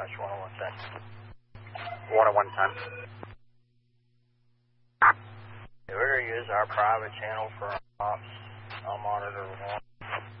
Roger, 10110. 10110. We're going to use our private channel for our ops. I'll monitor 1.